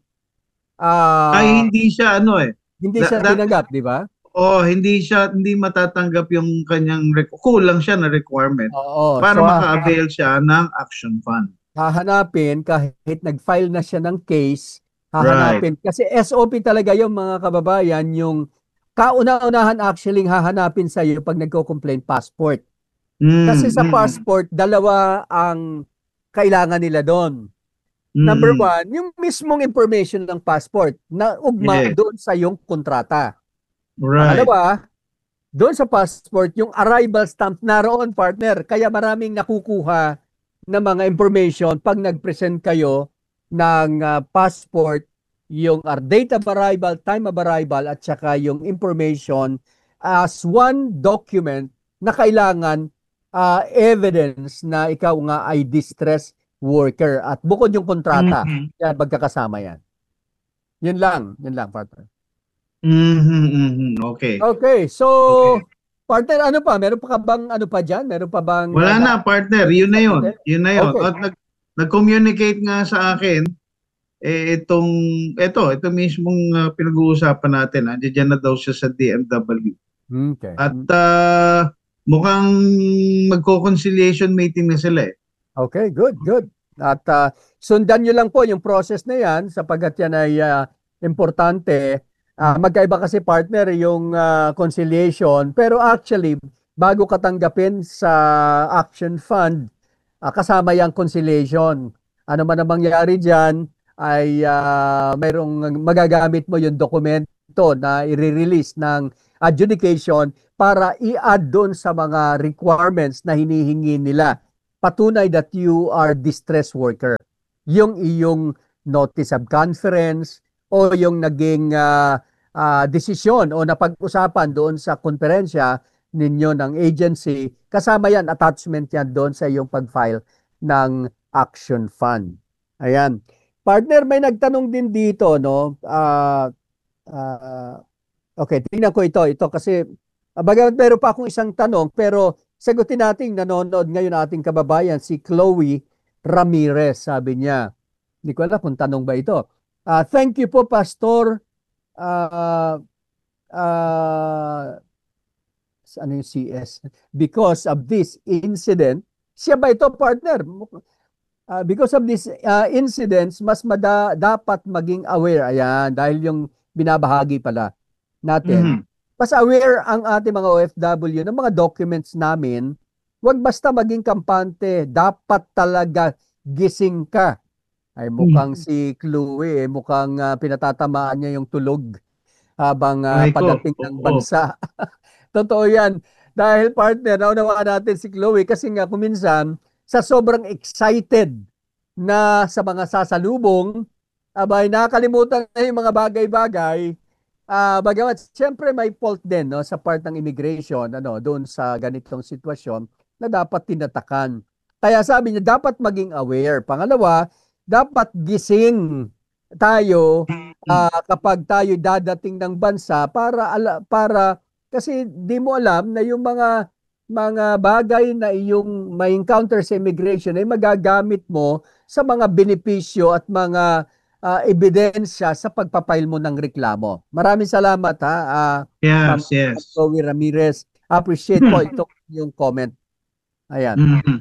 ah, Ay hindi siya ano eh. hindi that- siya that- tinanggap, di ba? Oh, hindi siya hindi matatanggap yung kanyang rec- kulang siya na requirement Oo. para So, maka-avail siya ng action fund. hahanapin, kahit nag-file na siya ng case, hahanapin. Kasi S O P talaga yung mga kababayan, yung kauna-unahan actually hahanapin sa iyo pag nagko-complain passport. Mm, Kasi sa mm, passport, dalawa ang kailangan nila doon. mm, Number mm. one, yung mismong information ng passport na ugma Yes. doon sa yung kontrata. Right. Pangalawa, doon sa passport, yung arrival stamp naroon, partner. Kaya maraming nakukuha ng mga information pag nag-present kayo ng ah, passport, yung ah, date of arrival, time of arrival, at saka yung information as one document na kailangan ah, evidence na ikaw nga ay distress worker. At bukod yung kontrata, Mhm. yan, magkakasama yan. Yun lang, yun lang, partner. Mhm, mhm. Okay. Okay, so, Okay. partner, ano pa? Meron pa ka bang ano pa dyan? Meron pa bang... Wala na, partner. Yun na yun. Yun na yun. Okay. At nag, nag-communicate nga sa akin, eh, itong, ito, ito mismong uh, pinag-uusapan natin. Andiyan na daw siya sa D M W. Okay. At uh, mukhang magko-conciliation meeting na sila eh. Okay, good, good. At ah, sundan nyo lang po yung process na yan sapagkat yan ay ah, importante. Ah, magkaiba kasi, partner, yung ah, conciliation. Pero actually, bago ka tanggapin sa Action Fund, ah, kasama yung conciliation. Ano man ang mangyari dyan, ay ah, mayroong magagamit mo yung dokumento ito na i-release ng adjudication para i-add doon sa mga requirements na hinihingi nila. Patunay that you are distress worker. Yung iyong notice of conference o yung naging uh, uh, desisyon o napag-usapan doon sa konferensya ninyo ng agency, kasama yan, attachment yan doon sa iyong pag-file ng action fund. Ayan. Partner, may nagtanong din dito, no? Uh, uh, okay, tingnan ko ito. Ito kasi, uh, bagamat meron pa akong isang tanong, pero sagutin natin, nanonood ngayon ating kababayan, si Chloe Ramirez, sabi niya. Hindi ko alam kung tanong ba ito. Uh, thank you po, Pastor. Uh, uh, ano yung C S? Because of this incident, siya ba ito, partner? Uh, because of this uh, incidents, mas mada, dapat maging aware. Ayan, dahil yung binabahagi pala natin. Mm-hmm. Mas aware ang ating mga O F W ng mga documents namin. Huwag basta maging kampante. Dapat talaga gising ka. Ay mukhang mm-hmm. si Chloe, eh, mukhang uh, pinatatamaan niya yung tulog habang uh, padating ng bansa. Totoo yan. Dahil partner, naunawaan natin si Chloe kasi nga kuminsan, sa sobrang excited na sa mga sasalubong, abay nakalimutan na yung mga bagay-bagay. Uh, bagamat, siyempre may fault din, no, sa part ng immigration, ano, doon sa ganitong sitwasyon na dapat tinatakan. Kaya sabi niya, dapat maging aware. Pangalawa, dapat gising tayo uh, kapag tayo dadating ng bansa para, para kasi di mo alam na yung mga mga bagay na iyong may encounter sa immigration ay magagamit mo sa mga benepisyo at mga uh, ebidensya sa pagpapail mo ng reklamo. Maraming salamat ha. Uh, yes, yes. Chloe Ramirez. Appreciate po ito yung comment. Ayan. Mm-hmm.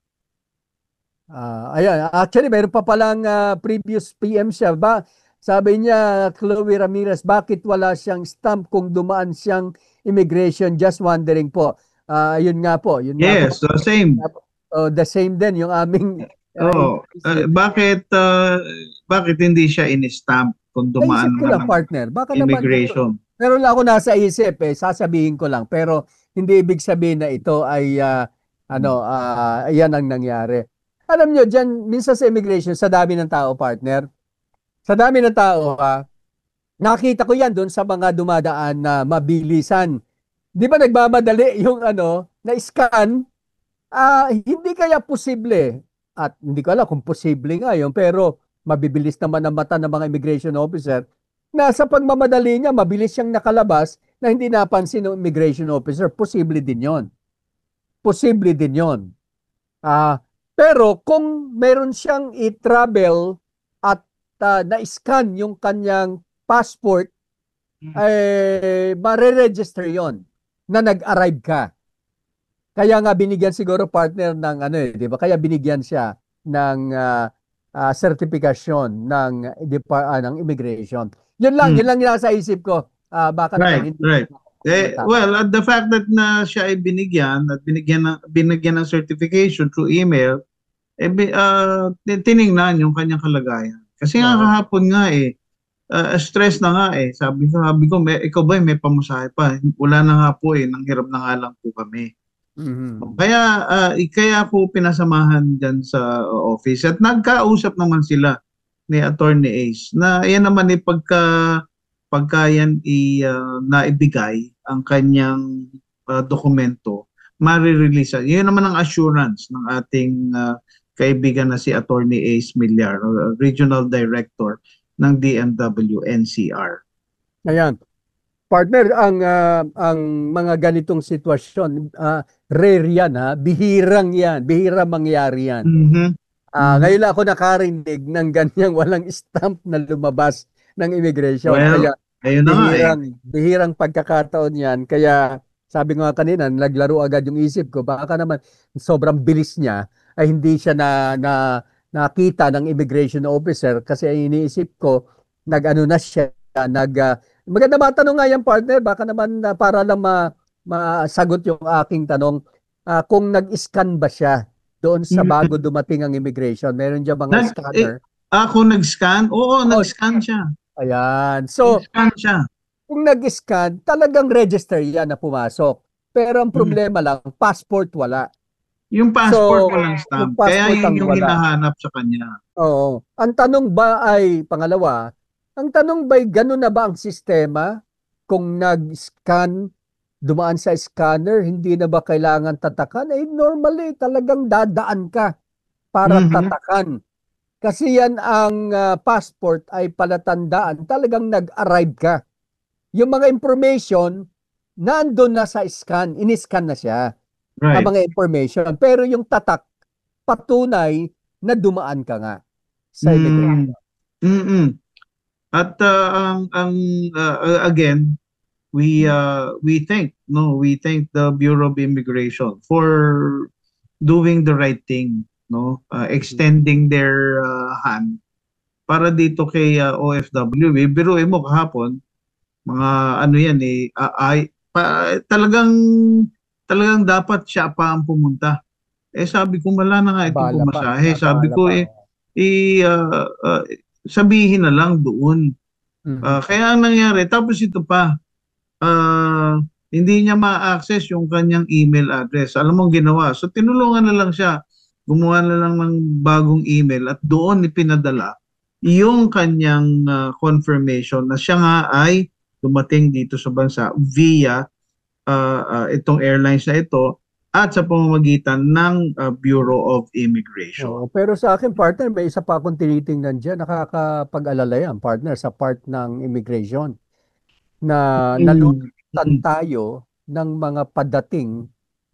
Uh, ayan. Actually, mayroon pa palang uh, previous P M siya. Ba, sabi niya, Chloe Ramirez, bakit wala siyang stamp kung dumaan siyang immigration? Just wondering po. Uh, yun nga po. Yun yes, nga po. So same. Uh, the same din yung aming... Uh, oh, uh, bakit uh, bakit hindi siya in-stamp kung dumaan ko lang, partner. Baka immigration? Naman, pero lang ako nasa isip eh, sasabihin ko lang. Pero hindi ibig sabihin na ito ay uh, ano, uh, yan ang nangyari. Alam nyo, dyan, minsan sa immigration, sa dami ng tao, partner, sa dami ng tao, ha, nakita ko yan doon sa mga dumadaan na mabilisan. Di ba nagmamadali yung ano, na-scan? Uh, hindi kaya posible, at hindi ko alam kung posible nga yun, pero mabibilis naman ang mata ng mga immigration officer, na sa pagmamadali niya, mabilis siyang nakalabas na hindi napansin ng immigration officer. Posible din yon. Posible din yon. Ah, uh, pero kung meron siyang i-travel at uh, na-scan yung kanyang passport, eh, mare-register yon na nag-arrive ka. Kaya nga binigyan siguro partner ng ano eh, di ba? Kaya binigyan siya ng uh, uh, certification ng uh, ng immigration. Yun lang, hmm. yun lang yung nasa isip ko. Uh, baka right, naman, hindi right. Eh, well, at the fact that na siya ay binigyan at binigyan ng binigyan ng certification through email, eh uh, tiningnan yung kanyang kalagayan. Kasi nga kahapon nga eh uh, stress na nga eh. Sabi ko, sabi ko, may, ikaw ba may pamasahe pa? Wala na nga po eh, nanghirap na nga lang po kami. Mm-hmm. Kaya uh, kaya ako pinasamahan diyan sa office at nagkausap naman sila ni Attorney Ace na yan naman ay pagka pagka yan i uh, naibigay ang kanyang uh, dokumento, mare-release. Yan naman ang assurance ng ating uh, kaibigan na si Attorney Ace Millar, uh, Regional Director ng D M W N C R. Ayan. Partner, ang uh, ang mga ganitong sitwasyon, uh, rare yan ha, bihirang yan, bihirang mangyari yan. Mm-hmm. Uh, ngayon lang ako nakarinig ng ganyang walang stamp na lumabas ng immigration. Well, kaya ayun na bihirang, eh. bihirang pagkakataon yan. Kaya sabi ko nga kanina, naglaro agad yung isip ko, baka naman sobrang bilis niya ay hindi siya na, na nakita ng immigration officer kasi ay iniisip ko, nag-ano na siya, nag... Uh, maganda matanong nga yan, partner, baka naman uh, para lang ma, masagot yung aking tanong, uh, kung nag-scan ba siya doon sa bago dumating ang immigration? Meron dyan mga nag, scanner? Eh, ako nag-scan? Oo, oh, nag-scan siya. Ayan. So, nag-scan siya. kung nag-scan, talagang register yan na pumasok. Pero ang problema lang, passport wala. Yung passport So, walang yung stamp. passport Kaya yun ang yung wala. hinahanap sa kanya. Oo. Ang tanong ba ay, pangalawa, ang tanong ba ay gano'n na ba ang sistema? Kung nag-scan, dumaan sa scanner, hindi na ba kailangan tatakan? Eh, normally, talagang dadaan ka para Mhm. tatakan. Kasi yan ang ah, passport ay palatandaan, talagang nag-arrive ka. Yung mga information, nandun na sa scan, in-scan na siya, ang Right. mga information. Pero yung tatak, patunay na dumaan ka nga sa immigration. Mm. Mm-mm. At uh, ang ang uh, uh, again, we uh, we thank no, we thank the Bureau of Immigration for doing the right thing, no, uh, extending their uh, hand para dito kay uh, O F W. Eh, biruin mo kahapon, mga ano yan eh, ah, ay pa, talagang talagang dapat siya pa ang pumunta. Eh sabi ko wala na nga itong Abala pa. pumasahe. Sabi Abala ko pa. eh i ah, ah, sabihin na lang doon. Mhm. Ah, kaya ang nangyari, tapos ito pa, ah, hindi niya ma-access yung kanyang email address. Alam mo ang ginawa? So tinulungan na lang siya. Gumawa na lang ng bagong email at doon ipinadala yung kanyang ah, confirmation na siya nga ay dumating dito sa bansa via ah, ah, itong airlines na ito at sa pamamagitan ng ah, Bureau of Immigration. Oo, pero sa akin, partner, may isa pa akong tinitingnan dyan. Nakakapag-alala yan, partner, sa part ng immigration na Mm. nalulutan Mm. tayo ng mga padating.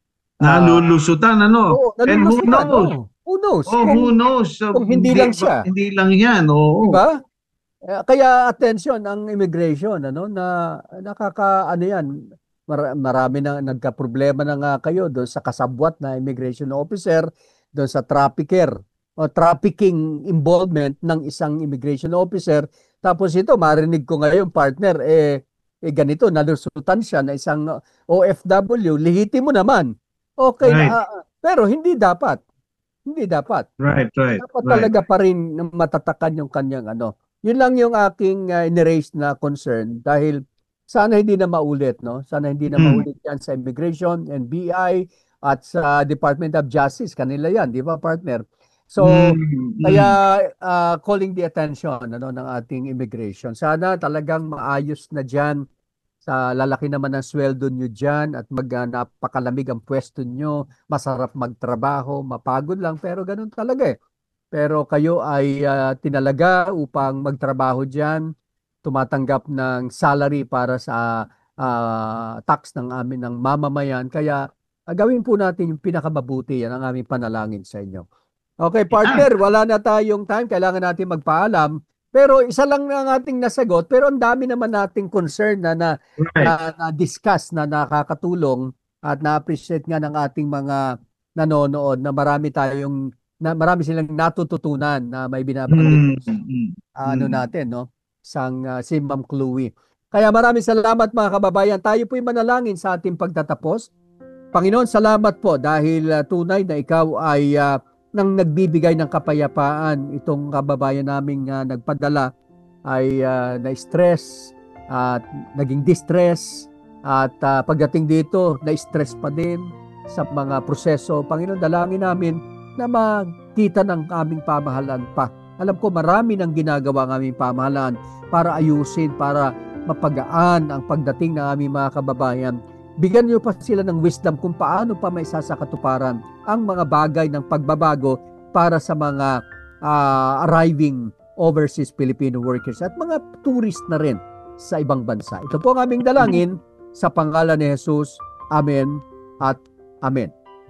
Nalulusutan, ano? Oo, And who nalulusutan. knows? Oo. Who knows? Oh, Kung, who knows? Uh, kung hindi lang siya. Hindi lang yan, oo. diba? Eh, Kaya attention ang immigration, ano, na nakaka, ano yan, mar- marami na nagka-problema na nga kayo doon sa kasabwat na immigration officer, doon sa trafficker o trafficking involvement ng isang immigration officer. Tapos ito, marinig ko ngayon, partner, eh, eh ganito, nalusutan siya na isang O F W, lihiti mo naman. Okay, Right. na, ah, pero hindi dapat. Hindi dapat. Right, right, Dapat right. talaga pa rin na matatakan yung kanyang ano. Yun lang yung aking uh, in-raise na concern dahil sana hindi na maulit, no? Sana hindi na Mm. maulit yan sa immigration, N B I, at sa Department of Justice. Kanila yan, di ba, partner? So, Mm, kaya mm. uh, calling the attention ano, ng ating immigration. Sana talagang maayos na dyan. Sa lalaki naman ang sweldo nyo dyan at mag, uh, napakalamig ang pwesto nyo, masarap magtrabaho, mapagod lang, pero ganun talaga eh. Pero kayo ay uh, tinalaga upang magtrabaho dyan, tumatanggap ng salary para sa uh, tax ng amin ng mamamayan. Kaya uh, gawin po natin yung pinakamabuti, yan ang aming panalangin sa inyo. Okay, partner, wala na tayong time, kailangan natin magpaalam. Pero isa lang ang ating nasagot, pero ang dami naman nating concern na na, Right. na, na discuss na nakakatulong at na-appreciate nga ng ating mga nanonood na marami tayong na marami silang natututunan na may binabanggit Mm, mm, ano mm. natin, no? Sang uh, si Ma'am Chloe. Kaya maraming salamat mga kababayan. Tayo po'y manalangin sa ating pagtatapos. Panginoon, salamat po dahil uh, tunay na ikaw ay uh, nang nagbibigay ng kapayapaan. Itong kababayan naming uh, nagpadala ay uh, na-stress at naging distress at uh, pagdating dito na-stress pa din sa mga proseso. Panginoon, dalangin namin na makita ng aming pamahalaan pa. Alam ko marami nang ginagawa ng aming pamahalaan para ayusin, para mapagaan ang pagdating ng aming mga kababayan. Bigyan niyo pa sila ng wisdom kung paano pa may sasakatuparan ang mga bagay ng pagbabago para sa mga uh, arriving overseas Filipino workers at mga tourist na rin sa ibang bansa. Ito po ang aming dalangin sa pangalan ni Jesus. Amen at Amen.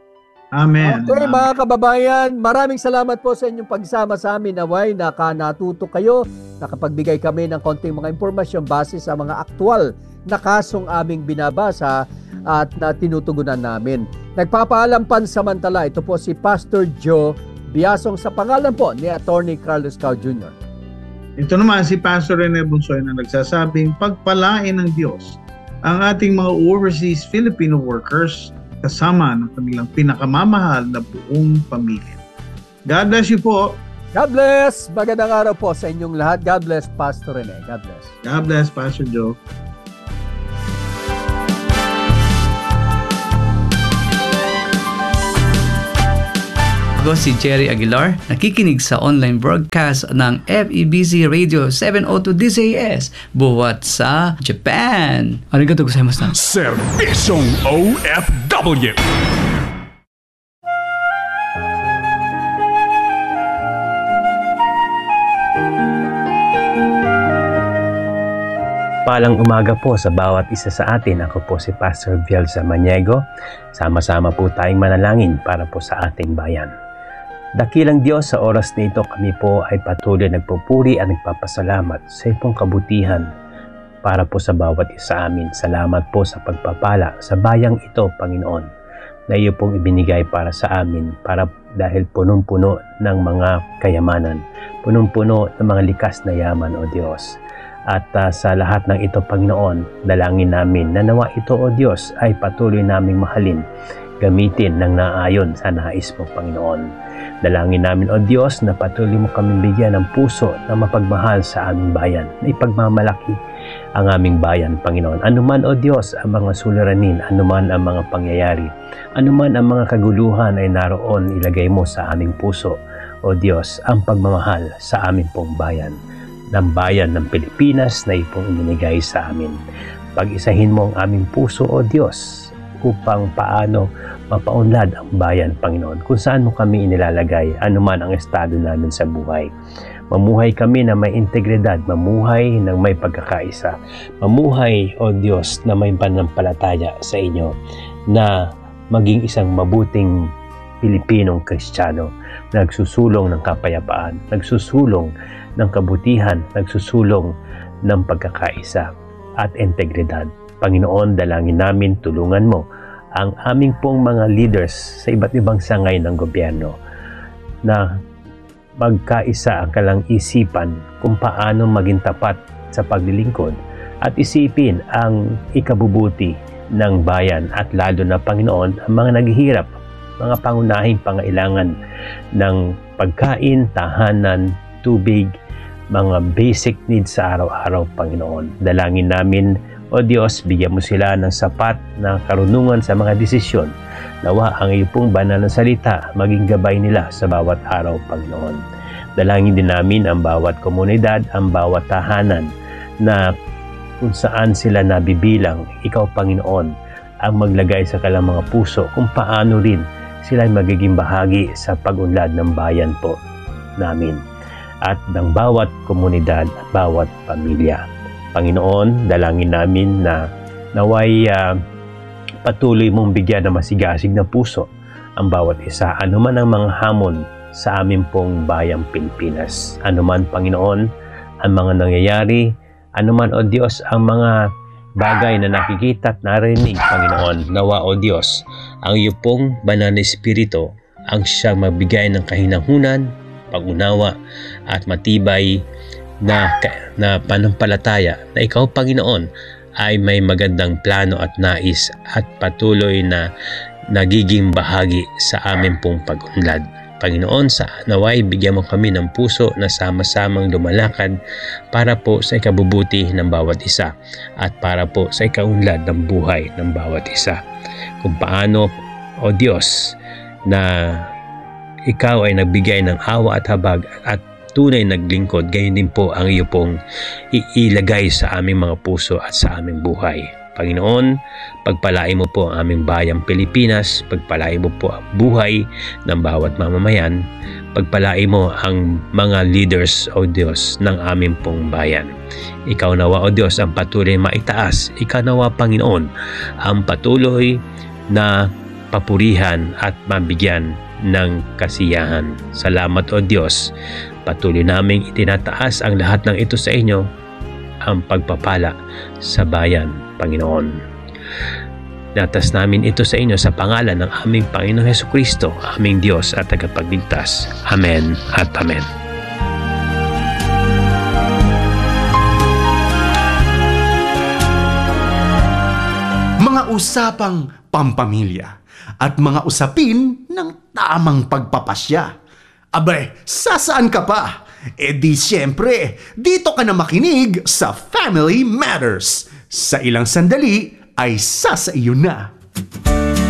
Amen. Okay, mga kababayan, maraming salamat po sa inyong pagsama sa amin. Naway, nakanatuto kayo, nakapagbigay kami ng konting mga impormasyon base sa mga aktual na kasong aming binabasa at na tinutugunan namin. Nagpapaalam pansamantala, ito po si Pastor Joe Biasong sa pangalan po ni Attorney Carlos Cao Junior Ito naman si Pastor Rene Bunsoy na nagsasabing pagpalain ng Diyos ang ating mga overseas Filipino workers kasama ng kanilang pinakamamahal na buong pamilya. God bless you po. God bless! Magandang araw po sa inyong lahat. God bless, Pastor Rene. God bless. God bless, Pastor Joe. Ako si Jerry Aguilar, nakikinig sa online broadcast ng F E B C Radio seven oh two D Z S buhat sa Japan. Arigatou gozaimasu. Serbisyong O F W. Palang umaga po sa bawat isa sa atin. Ako po si Pastor Viel Samaniego. Sama-sama po tayong manalangin para po sa ating bayan. Dakilang Diyos, sa oras na ito kami po ay patuloy nagpupuri at nagpapasalamat sa iyong kabutihan para po sa bawat isa amin. Salamat po sa pagpapala sa bayang ito, Panginoon, na iyo pong ibinigay para sa amin, para dahil punong-puno ng mga kayamanan, punong-puno ng mga likas na yaman, O Diyos. At uh, sa lahat ng ito, Panginoon, dalangin namin na nawa ito, O Diyos, ay patuloy naming mahalin, gamitin ng naayon sa nais mo, Panginoon. Dalangin namin, O Diyos, na patuloy mo kami bigyan ng puso na mapagmahal sa aming bayan, na ipagmamalaki ang aming bayan, Panginoon. Anuman, O Diyos, ang mga suliranin, anuman ang mga pangyayari, anuman ang mga kaguluhan ay naroon, ilagay mo sa aming puso, O Diyos, ang pagmamahal sa aming pong bayan, ng bayan ng Pilipinas na ipong ininigay sa amin. Pag-isahin mo ang aming puso, O Diyos, upang paano mapaunlad ang bayan, Panginoon, kung saan mo kami inilalagay, anuman ang estado namin sa buhay. Mamuhay kami na may integridad, mamuhay ng may pagkakaisa, mamuhay, O Diyos, na may pananampalataya sa inyo, na maging isang mabuting Pilipinong Kristiyano, nagsusulong ng kapayapaan, nagsusulong ng kabutihan, nagsusulong ng pagkakaisa at integridad. Panginoon, dalangin namin, tulungan mo ang aming pong mga leaders sa iba't ibang sangay ng gobyerno na magkaisa ang kalang isipan kung paano maging tapat sa paglilingkod at isipin ang ikabubuti ng bayan at lalo na, Panginoon, ang mga naghihirap, mga pangunahing pangailangan ng pagkain, tahanan, tubig, mga basic needs sa araw-araw, Panginoon. Dalangin namin, O Diyos, bigyan mo sila ng sapat na karunungan sa mga desisyon. Nawa ang iyong pong banal na salita maging gabay nila sa bawat araw, Panginoon. Dalangin din namin ang bawat komunidad, ang bawat tahanan na kung saan sila nabibilang. Ikaw, Panginoon, ang maglagay sa kanilang mga puso kung paano rin sila magiging bahagi sa pag-unlad ng bayan po namin at ng bawat komunidad at bawat pamilya. Panginoon, dalangin namin na naway uh, patuloy mong bigyan ng masigasig na puso ang bawat isa, anuman ang mga hamon sa amin pong bayang Pilipinas. Anuman, Panginoon, ang mga nangyayari, anuman, O Diyos, ang mga bagay na nakikita at narinig, Panginoon, nawa, O Diyos, ang iyo pong banal na Espiritu ang siyang magbigay ng kahinanhunan, pag-unawa at matibay na, na panampalataya na ikaw, Panginoon, ay may magandang plano at nais at patuloy na nagiging bahagi sa amin pong pag-unlad. Panginoon, sa naway bigyan mo kami ng puso na sama-samang lumalakad para po sa ikabubuti ng bawat isa at para po sa ikaunlad ng buhay ng bawat isa. Kung paano, O Diyos, na ikaw ay nagbigay ng awa at habag at tunay naglingkod, gayon din po ang iyo pong iilagay sa aming mga puso at sa aming buhay. Panginoon, pagpalain mo po ang aming bayang Pilipinas, pagpalain mo po ang buhay ng bawat mamamayan, pagpalain mo ang mga leaders, O Diyos, ng aming pong bayan. Ikaw nawa, O Diyos, ang patuloy maitaas. Ikaw nawa, Panginoon, ang patuloy na papurihan at mabigyan ng kasiyahan. Salamat, O Diyos. Patuloy naming itinataas ang lahat ng ito sa inyo, ang pagpapala sa bayan, Panginoon. Natas namin ito sa inyo sa pangalan ng aming Panginoong Hesukristo, aming Diyos at tagapagligtas. Amen at Amen. Mga usapang pampamilya at mga usapin ng tamang pagpapasya. Abay, sasaan ka pa? E di siyempre, dito ka na makinig sa Family Matters. Sa ilang sandali ay sasaiyo na.